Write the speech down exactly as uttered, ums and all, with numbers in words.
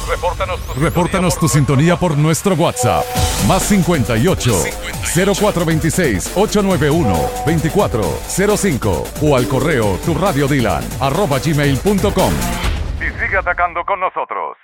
Repórtanos tu, Repórtanos tu sintonía por nuestro WhatsApp. Más cincuenta y ocho, cero cuatro veintiséis, ochocientos noventa y uno, veinticuatro cero cinco o al correo tu radio dylan arroba gmail punto com. Y sigue atacando con nosotros.